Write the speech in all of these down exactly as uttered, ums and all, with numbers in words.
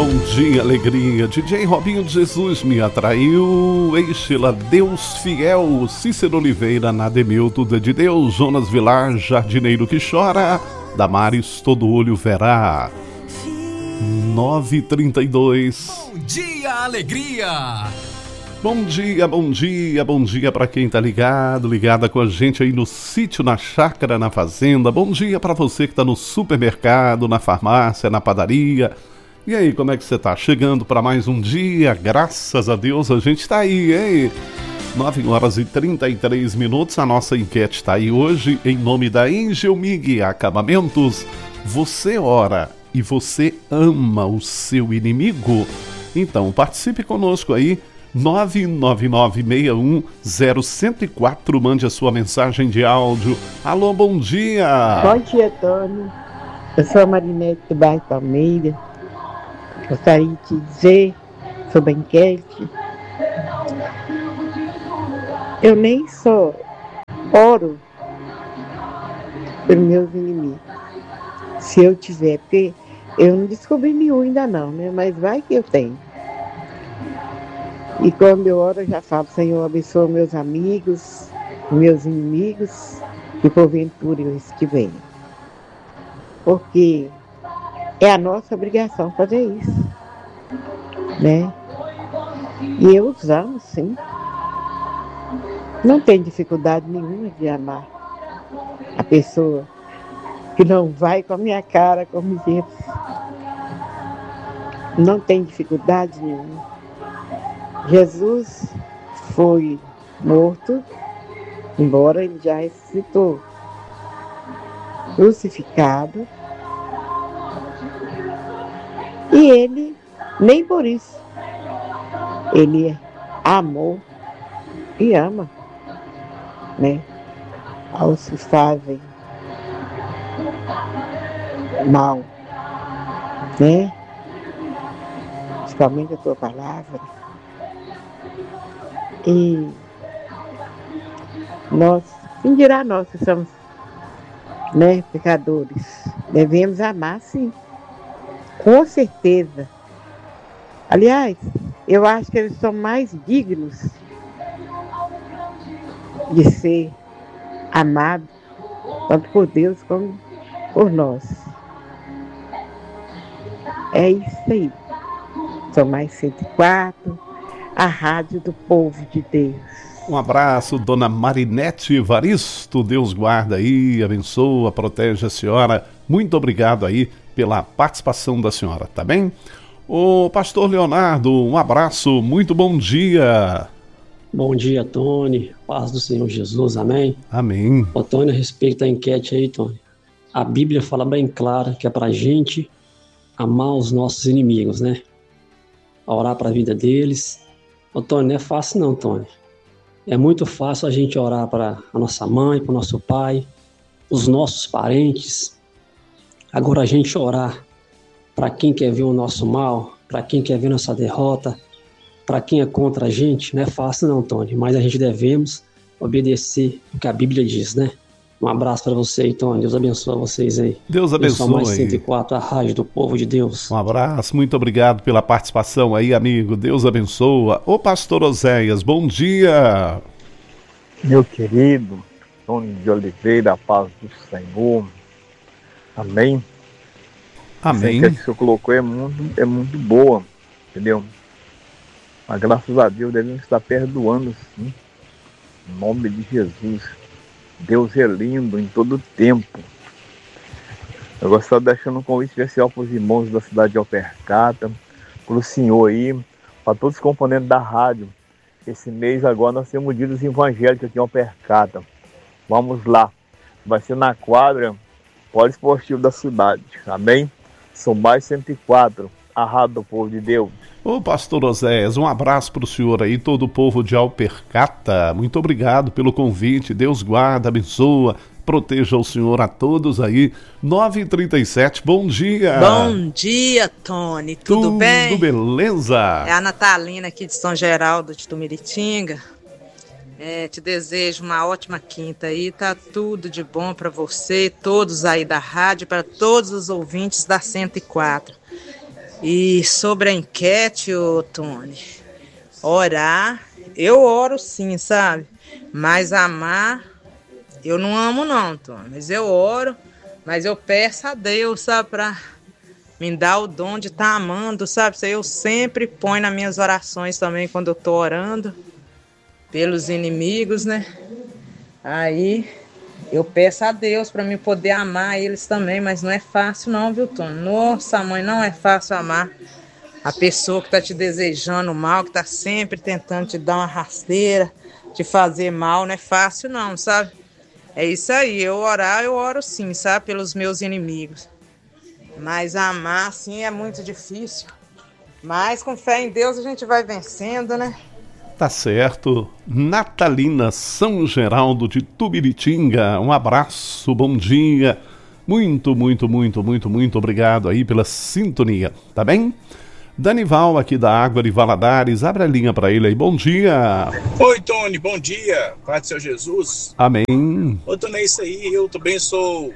Bom dia, alegria. D J Robinho de Jesus me atraiu.Eixila, Deus fiel. Cícero Oliveira, Nademil, tudo é de Deus. Jonas Vilar, jardineiro que chora. Damares, todo olho verá. nove e trinta e dois. Bom dia, alegria. Bom dia, bom dia, bom dia para quem tá ligado, ligada com a gente aí no sítio, na chácara, na fazenda. Bom dia para você que tá no supermercado, na farmácia, na padaria. E aí, como é que você tá? Chegando para mais um dia, graças a Deus a gente tá aí, hein? nove horas e trinta e três minutos, a nossa enquete tá aí hoje, em nome da Angel Mig Acabamentos. Você ora e você ama o seu inimigo? Então participe conosco aí, nove nove nove seis um zero um zero quatro, mande a sua mensagem de áudio. Alô, bom dia! Bom dia, Tony. Eu sou a Marinete do bairro Palmeira. Gostaria de te dizer sobre a enquete. Eu nem só oro pelos meus inimigos. Se eu tiver, porque eu não descobri nenhum ainda não, né? Mas vai que eu tenho. E quando eu oro, eu já falo, Senhor, abençoa meus amigos, meus inimigos, e porventura eles que venham. Porque é a nossa obrigação fazer isso, né? E eu os amo, sim. Não tem dificuldade nenhuma de amar a pessoa que não vai com a minha cara, como diz. Não tem dificuldade nenhuma. Jesus foi morto, embora ele já ressuscitou, crucificado, e ele, nem por isso, ele amou e ama, né, aos que fazem mal, né, principalmente a tua palavra. E nós, quem dirá nós que somos, né, pecadores, devemos amar, sim, com certeza. Aliás, eu acho que eles são mais dignos de ser amados, tanto por Deus como por nós. É isso aí. São mais cento e quatro. A rádio do povo de Deus. Um abraço, dona Marinete Evaristo. Deus guarda aí, abençoa, protege a senhora. Muito obrigado aí pela participação da senhora, tá bem? Ô pastor Leonardo, um abraço, muito bom dia. Bom dia, Tony. Paz do Senhor Jesus, amém? Amém. Ô Tony, a respeito da enquete aí, Tony. A Bíblia fala bem claro que é pra gente amar os nossos inimigos, né? Orar pra vida deles. Ô Tony, não é fácil não, Tony. É muito fácil a gente orar para a nossa mãe, para o nosso pai, os nossos parentes. Agora a gente orar para quem quer ver o nosso mal, para quem quer ver nossa derrota, para quem é contra a gente, não é fácil não, Tony. Mas a gente devemos obedecer o que a Bíblia diz, né? Um abraço para você aí, Tony. Deus abençoe vocês aí. Deus abençoe. Mais cento e quatro, a rádio do povo de Deus. Um abraço, muito obrigado pela participação aí, amigo. Deus abençoa. Ô pastor Oséias, bom dia. Meu querido Tony de Oliveira, a paz do Senhor. Amém. Amém. A que você colocou é muito, é muito boa, entendeu? Mas graças a Deus devemos estar perdoando, sim. Em nome de Jesus. Deus é lindo em todo tempo. Eu gostaria de deixar um convite especial para os irmãos da cidade de Alpercata, para o senhor aí, para todos os componentes da rádio. Esse mês agora nós temos dias evangélicos aqui em Alpercata. Vamos lá. Vai ser na quadra poliesportiva da cidade. Amém? São mais cento e quatro. A rádio do povo de Deus. Ô pastor Oséias, um abraço para o senhor aí, todo o povo de Alpercata. Muito obrigado pelo convite. Deus guarda, abençoa, proteja o senhor a todos aí. nove e trinta e sete, bom dia. Bom dia, Tony. Tudo, Tudo bem? Tudo beleza? É a Natalina aqui de São Geraldo de Tumiritinga. É, te desejo uma ótima quinta aí, tá tudo de bom para você, todos aí da rádio, para todos os ouvintes da cento e quatro. E sobre a enquete, ô Tony, orar, eu oro sim, sabe? Mas amar, eu não amo não, Tony. Mas eu oro, mas eu peço a Deus, sabe, pra me dar o dom de estar amando, sabe? Isso aí eu sempre ponho nas minhas orações também, quando eu tô orando pelos inimigos, né? Aí eu peço a Deus para me poder amar eles também, mas não é fácil não, viu, Tony? Nossa, mãe, não é fácil amar a pessoa que tá te desejando mal, que tá sempre tentando te dar uma rasteira, te fazer mal, não é fácil não, sabe? É isso aí, eu orar, eu oro sim, sabe, pelos meus inimigos. Mas amar, sim, é muito difícil. Mas com fé em Deus a gente vai vencendo, né? Tá certo. Natalina São Geraldo de Tubiritinga, um abraço, bom dia. Muito, muito, muito, muito, muito obrigado aí pela sintonia, tá bem? Danival aqui da Água de Valadares, abre a linha para ele aí, bom dia. Oi, Tony, bom dia, Pai do Senhor Jesus. Amém. Ô, Tony, é isso aí, eu também sou,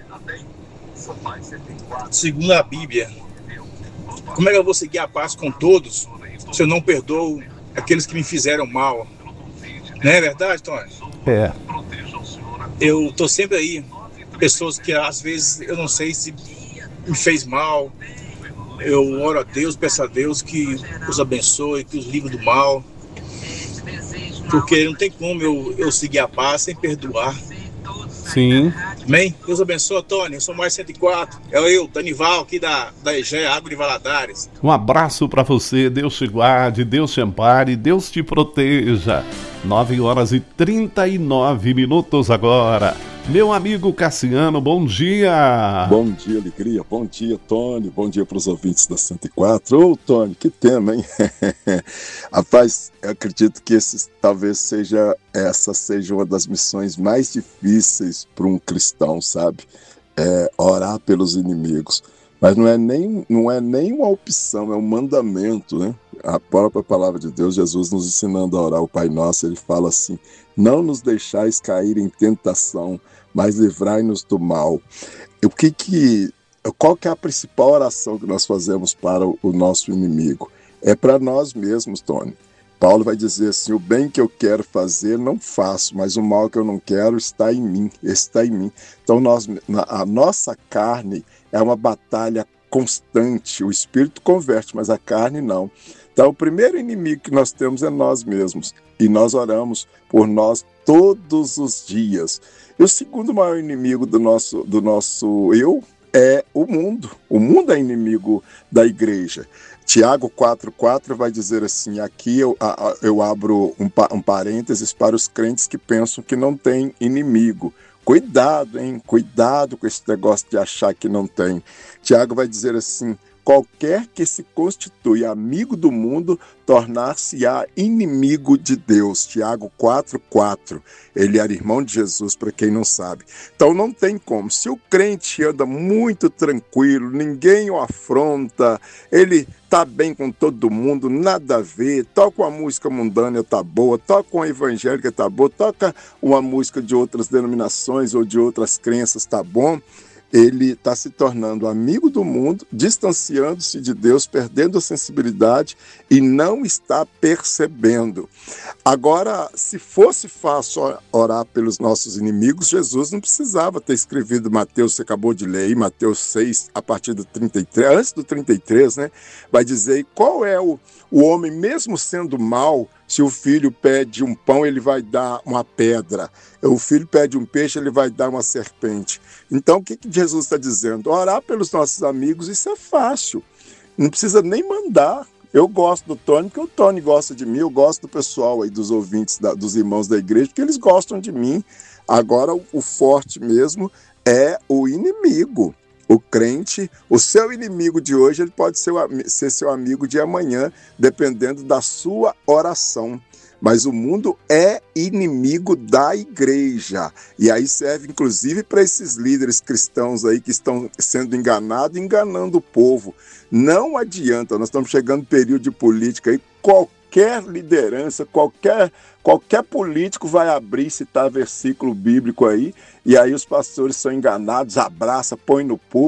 segundo a Bíblia, como é que eu vou seguir a paz com todos se eu não perdoo aqueles que me fizeram mal? Não é verdade, Tony? É. Eu tô sempre aí, pessoas que às vezes eu não sei se me fez mal. Eu oro a Deus, peço a Deus que os abençoe, que os livre do mal. Porque não tem como eu, eu seguir a paz sem perdoar. Sim. Amém? Deus abençoe, Tony. Eu sou mais cento e quatro. É eu, Danival, aqui da, da E G E, Água de Valadares. Um abraço para você. Deus te guarde, Deus te ampare, Deus te proteja. nove horas e trinta e nove minutos agora. Meu amigo Cassiano, bom dia. Bom dia, alegria. Bom dia, Tony. Bom dia para os ouvintes da cento e quatro. Ô, Tony, que tema, hein? Rapaz, eu acredito que esse, talvez seja, essa seja uma das missões mais difíceis para um cristão, sabe? É orar pelos inimigos. Mas não é, nem, não é nem uma opção, é um mandamento, né? A própria palavra de Deus, Jesus nos ensinando a orar o Pai Nosso, ele fala assim: não nos deixais cair em tentação, mas livrai-nos do mal. O que que, qual que é a principal oração que nós fazemos para o nosso inimigo? É para nós mesmos, Tony. Paulo vai dizer assim: o bem que eu quero fazer não faço, mas o mal que eu não quero está em mim, está em mim. Então nós, a nossa carne é uma batalha constante, o espírito converte, mas a carne não. Então o primeiro inimigo que nós temos é nós mesmos, e nós oramos por nós todos os dias. E o segundo maior inimigo do nosso, do nosso eu é o mundo. O mundo é inimigo da igreja. Tiago quatro, quatro vai dizer assim, aqui eu, eu abro um, um parênteses para os crentes que pensam que não tem inimigo. Cuidado, hein? Cuidado com esse negócio de achar que não tem. Tiago vai dizer assim: qualquer que se constitui amigo do mundo, tornar-se-á inimigo de Deus. Tiago quatro, quatro. Ele era irmão de Jesus, para quem não sabe. Então não tem como. Se o crente anda muito tranquilo, ninguém o afronta, ele tá bem com todo mundo, nada a ver, toca uma música mundana, tá boa, toca uma evangélica, tá boa, toca uma música de outras denominações ou de outras crenças, tá bom? Ele está se tornando amigo do mundo, distanciando-se de Deus, perdendo a sensibilidade e não está percebendo. Agora, se fosse fácil orar pelos nossos inimigos, Jesus não precisava ter escrevido Mateus, você acabou de ler aí, Mateus seis, a partir do trinta e três, antes do trinta e três, né? Vai dizer qual é o, o homem, mesmo sendo mau, se o filho pede um pão, ele vai dar uma pedra. O filho pede um peixe, ele vai dar uma serpente. Então, o que, que Jesus está dizendo? Orar pelos nossos amigos, isso é fácil. Não precisa nem mandar. Eu gosto do Tony, porque o Tony gosta de mim. Eu gosto do pessoal aí, dos ouvintes, da, dos irmãos da igreja, porque eles gostam de mim. Agora, o, o forte mesmo é o inimigo. O crente, o seu inimigo de hoje, ele pode ser, ser seu amigo de amanhã, dependendo da sua oração. Mas o mundo é inimigo da igreja. E aí serve, inclusive, para esses líderes cristãos aí que estão sendo enganados, enganando o povo. Não adianta, nós estamos chegando no período de política aí, qualquer liderança, qualquer, qualquer político vai abrir, citar versículo bíblico aí, e aí os pastores são enganados, abraça, põe no púlpito,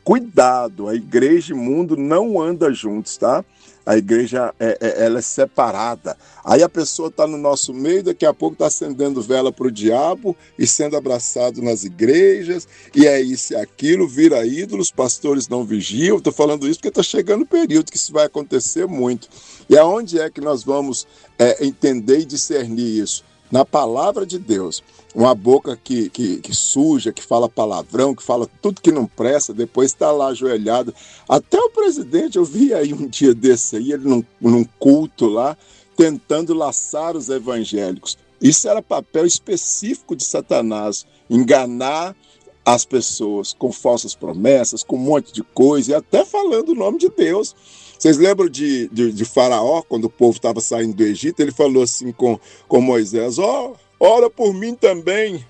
cuidado, a igreja e mundo não andam juntos, tá? A igreja é, é, ela é separada. Aí a pessoa está no nosso meio, daqui a pouco está acendendo vela para o diabo e sendo abraçado nas igrejas, e é isso e aquilo, vira ídolos, pastores não vigiam. Estou falando isso porque está chegando o período que isso vai acontecer muito. E aonde é que nós vamos é, entender e discernir isso? Na palavra de Deus. Uma boca que, que, que suja, que fala palavrão, que fala tudo que não presta, depois está lá ajoelhado. Até o presidente, eu vi aí um dia desse aí, ele num, num culto lá, tentando laçar os evangélicos. Isso era papel específico de Satanás, enganar as pessoas com falsas promessas, com um monte de coisa, e até falando o nome de Deus. Vocês lembram de, de, de Faraó, quando o povo estava saindo do Egito? Ele falou assim com, com Moisés, ó, oh, ora por mim também.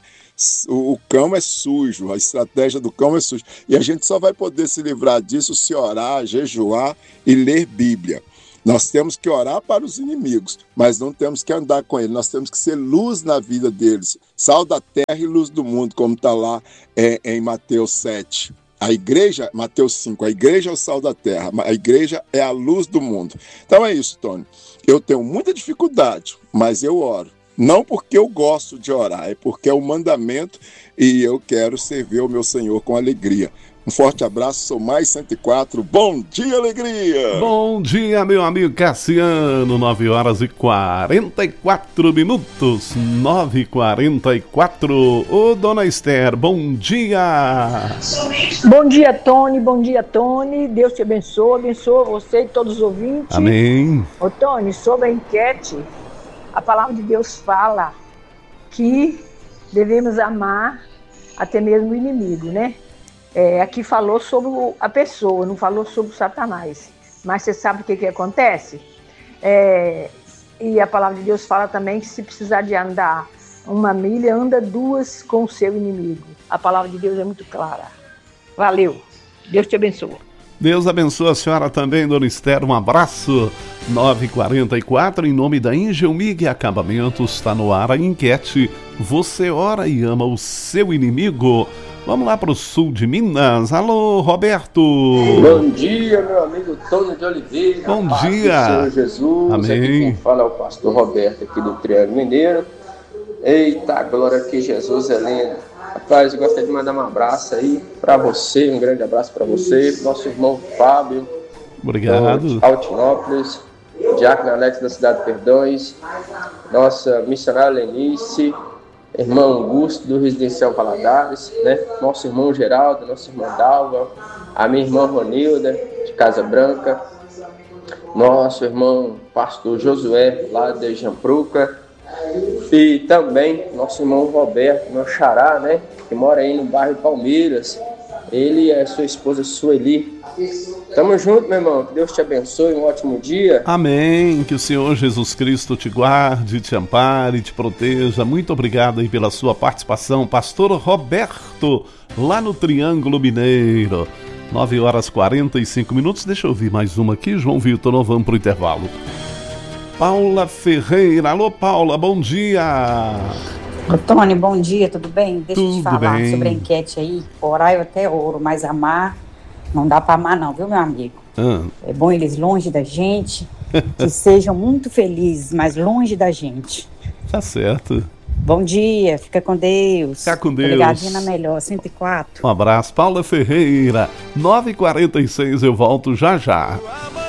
O, o cão é sujo, a estratégia do cão é suja. E a gente só vai poder se livrar disso se orar, jejuar e ler Bíblia. Nós temos que orar para os inimigos, mas não temos que andar com eles. Nós temos que ser luz na vida deles. Sal da terra e luz do mundo, como está lá é, em Mateus sete. A igreja, Mateus cinco, a igreja é o sal da terra, a igreja é a luz do mundo. Então é isso, Tony. Eu tenho muita dificuldade, mas eu oro. Não porque eu gosto de orar, é porque é o mandamento e eu quero servir ao meu Senhor com alegria. Um forte abraço, sou mais cento e quatro. Bom dia, alegria! Bom dia, meu amigo Cassiano. nove horas e quarenta e quatro minutos. nove e quarenta e quatro. Ô, dona Esther, bom dia! Bom dia, Tony. Bom dia, Tony. Deus te abençoe. Abençoe você e todos os ouvintes. Amém. Ô, Tony, sobre a enquete, a palavra de Deus fala que devemos amar até mesmo o inimigo, né? É, aqui falou sobre a pessoa, não falou sobre Satanás. Mas você sabe o que, que acontece? É, e a palavra de Deus fala também que se precisar de andar uma milha, anda duas com o seu inimigo. A palavra de Deus é muito clara. Valeu. Deus te abençoe. Deus abençoe a senhora também, dona Esther. Um abraço. nove e quarenta e quatro, em nome da Engelmig Acabamentos, está no ar a enquete. Você ora e ama o seu inimigo? Vamos lá para o sul de Minas. Alô, Roberto. Bom dia, meu amigo Tony de Oliveira. Bom Paz dia. do Senhor Jesus. Amém. Aqui quem fala é o pastor Roberto aqui do Triângulo Mineiro. Eita, glória que Jesus é lindo. Rapaz, eu gostaria de mandar um abraço aí para você, um grande abraço para você, nosso irmão Fábio. Obrigado. Altinópolis, Diácono Alex da Cidade de Perdões, nossa missionária Lenice, irmão Augusto do Residencial Valadares, né? Nosso irmão Geraldo, nossa irmã Dalva, a minha irmã Ronilda, de Casa Branca, nosso irmão pastor Josué, lá de Jampruca, e também nosso irmão Roberto, meu xará, né? Que mora aí no bairro Palmeiras, ele e a sua esposa Sueli. Tamo junto, meu irmão. Que Deus te abençoe. Um ótimo dia. Amém. Que o Senhor Jesus Cristo te guarde, te ampare, te proteja. Muito obrigado aí pela sua participação, pastor Roberto, lá no Triângulo Mineiro. nove horas e quarenta e cinco minutos. Deixa eu ouvir mais uma aqui, João Vitor. Nós vamos pro intervalo. Paula Ferreira. Alô, Paula, bom dia. Ô, Tony, bom dia, tudo bem? Deixa tudo eu te falar bem. sobre a enquete aí. Orar eu até oro, mas amar não dá pra amar não, viu, meu amigo? Ah. É bom eles longe da gente, que sejam muito felizes, mas longe da gente. Tá certo. Bom dia, fica com Deus. Fica com Deus. Ligadinha na melhor, cento e quatro. Um abraço, Paula Ferreira. nove e quarenta e seis, eu volto já já.